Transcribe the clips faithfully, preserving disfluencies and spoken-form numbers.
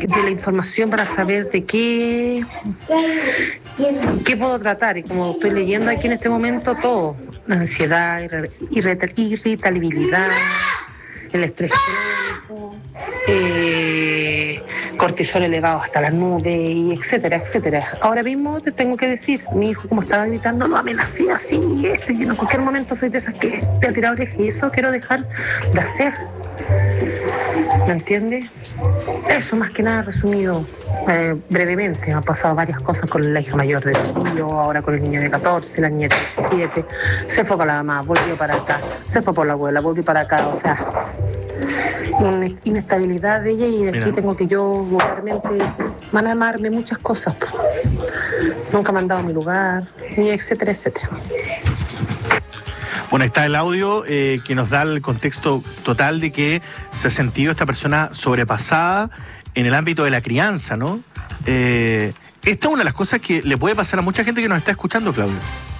de la información para saber de qué, qué puedo tratar. Y como estoy leyendo aquí en este momento todo, la ansiedad, irritabilidad, el estrés crónico, eh, cortisol elevado hasta las nubes, y etcétera, etcétera. Ahora mismo te tengo que decir, mi hijo como estaba gritando, lo amenacé así, y esto, y en cualquier momento soy de esas que te ha tirado oreja, y eso quiero dejar de hacer. ¿Me entiendes? Eso más que nada resumido eh, brevemente. Me han pasado varias cosas con la hija mayor de Julio, ahora con el niño de catorce, la niña de diecisiete. Se fue con la mamá, volvió para acá, se fue por la abuela, volvió para acá. O sea, una inestabilidad de ella, y de aquí tengo que yo vulgarmente manejarme muchas cosas. Nunca me han dado mi lugar, ni etcétera, etcétera. Bueno, está el audio eh, que nos da el contexto total de que se ha sentido esta persona sobrepasada en el ámbito de la crianza, ¿no? Eh, esta es una de las cosas que le puede pasar a mucha gente que nos está escuchando, Claudio.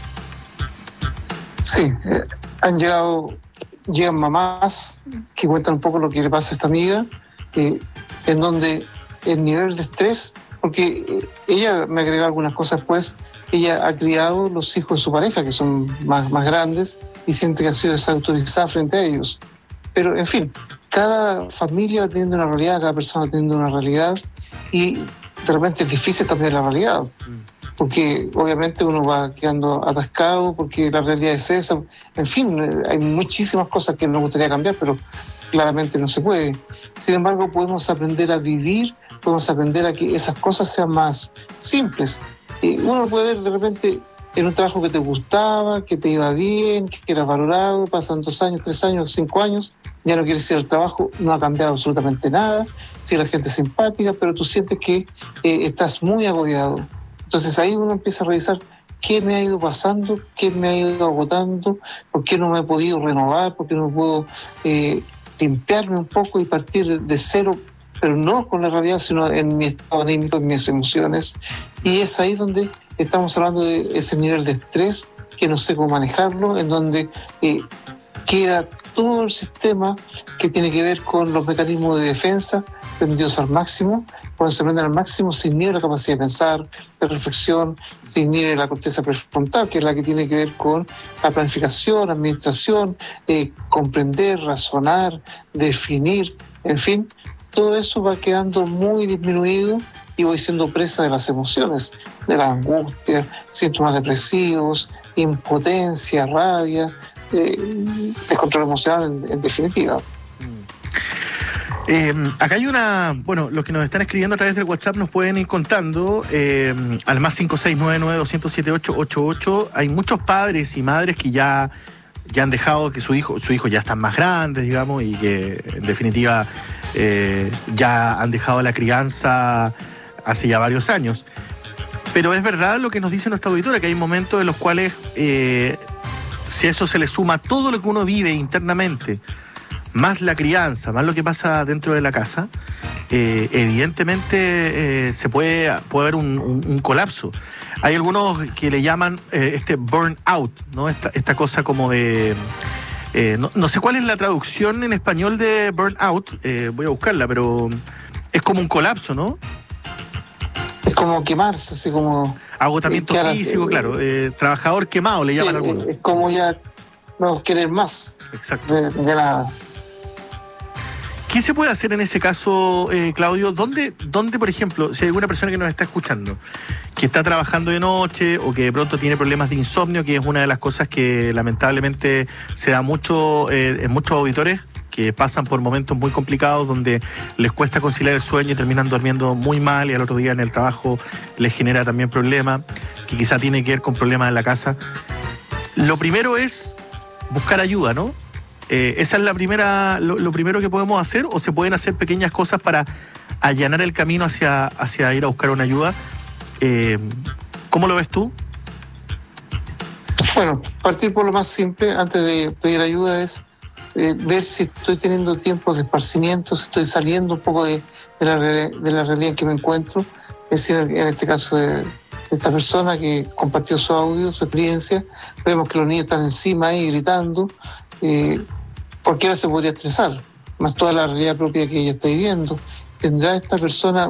Sí, eh, han llegado, llegan mamás que cuentan un poco lo que le pasa a esta amiga, eh, en donde el nivel de estrés, porque eh, ella me agregó algunas cosas, pues ella ha criado los hijos de su pareja, que son más, más grandes, y siente que ha sido desautorizada frente a ellos. Pero, en fin, cada familia va teniendo una realidad, cada persona va teniendo una realidad, y de repente es difícil cambiar la realidad, porque obviamente uno va quedando atascado, porque la realidad es esa. En fin, hay muchísimas cosas que nos gustaría cambiar, pero claramente no se puede. Sin embargo, podemos aprender a vivir, podemos aprender a que esas cosas sean más simples. Y uno puede ver de repente en un trabajo que te gustaba, que te iba bien, que eras valorado, pasan dos años, tres años, cinco años, ya no quieres ir al trabajo, no ha cambiado absolutamente nada, si la gente es simpática, pero tú sientes que eh, estás muy agobiado. Entonces ahí uno empieza a revisar qué me ha ido pasando, qué me ha ido agotando, por qué no me he podido renovar, por qué no puedo eh, limpiarme un poco y partir de, de cero, pero no con la realidad, sino en mi estado anímico, en mis emociones. Y es ahí donde estamos hablando de ese nivel de estrés que no sé cómo manejarlo, en donde eh, queda todo el sistema que tiene que ver con los mecanismos de defensa prendidos al máximo. Cuando se prenden al máximo se inhibe la capacidad de pensar, de reflexión, se inhibe la corteza prefrontal, que es la que tiene que ver con la planificación, administración, eh, comprender, razonar, definir, en fin, todo eso va quedando muy disminuido y voy siendo presa de las emociones, de la angustia, síntomas depresivos, impotencia, rabia, eh, descontrol emocional en, en definitiva. Eh, acá hay una, bueno, los que nos están escribiendo a través del WhatsApp nos pueden ir contando, eh, al más cinco seis nueve nueve dos cero siete ocho ocho ocho, hay muchos padres y madres que ya, ya han dejado que su hijo, su hijo ya están más grandes, digamos, y que en definitiva eh, ya han dejado la crianza hace ya varios años. Pero es verdad lo que nos dice nuestra auditora, que hay momentos en los cuales, eh, si a eso se le suma todo lo que uno vive internamente, más la crianza, más lo que pasa dentro de la casa, eh, evidentemente eh, se puede, puede haber un, un, un colapso. Hay algunos que le llaman eh, este burnout, ¿no? Esta, esta cosa como de... Eh, no, no sé cuál es la traducción en español de burnout, eh, voy a buscarla, pero es como un colapso, ¿no? Es como quemarse, así como... Agotamiento eh, físico, así, claro. Eh, trabajador quemado, le llaman sí, algunos. Es como ya no querer más. Exacto. De, de nada. ¿Qué se puede hacer en ese caso, eh, Claudio? ¿Dónde, ¿Dónde, por ejemplo, si hay alguna persona que nos está escuchando, que está trabajando de noche o que de pronto tiene problemas de insomnio, que es una de las cosas que lamentablemente se da mucho eh, en muchos auditores, que pasan por momentos muy complicados donde les cuesta conciliar el sueño y terminan durmiendo muy mal y al otro día en el trabajo les genera también problemas, que quizá tiene que ver con problemas en la casa? Lo primero es buscar ayuda, ¿no? Eh, ¿Esa es la primera, lo, lo primero que podemos hacer, o se pueden hacer pequeñas cosas para allanar el camino hacia, hacia ir a buscar una ayuda? Eh, ¿Cómo lo ves tú? Bueno, partir por lo más simple antes de pedir ayuda es eh, ver si estoy teniendo tiempos de esparcimiento, si estoy saliendo un poco de, de, la, de la realidad en que me encuentro. Es decir, en este caso de, de esta persona que compartió su audio, su experiencia, vemos que los niños están encima ahí gritando. Eh, cualquiera se podría estresar, más toda la realidad propia que ella está viviendo. ¿Tendrá esta persona